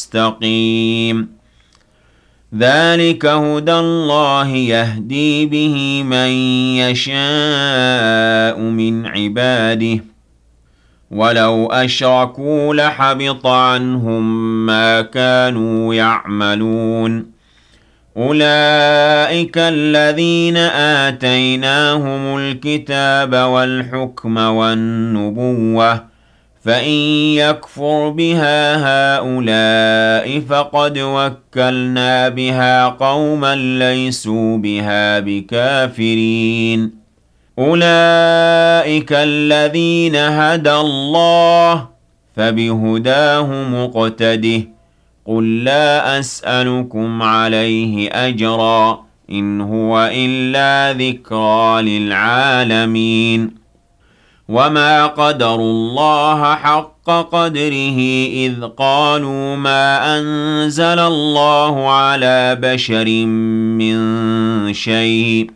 مستقيم ذلك هدى الله يهدي به من يشاء من عباده ولو أشركوا لحبط عنهم ما كانوا يعملون أولئك الذين آتيناهم الكتاب والحكم والنبوة فإن يكفر بها هؤلاء فقد وكلنا بها قوما ليسوا بها بكافرين أولئك الذين هدى الله فبهداه مقتده قل لا أسألكم عليه أجرا إن هو إلا ذكرى للعالمين وما قدروا الله حق قدره إذ قالوا ما أنزل الله على بشر من شيء